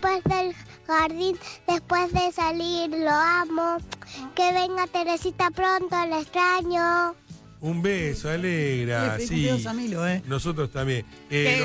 después del jardín, después de salir, lo amo. Que venga Teresita pronto, la extraño. Un beso, Alegra. Feliz Sí, cumpleaños a Milo, nosotros también.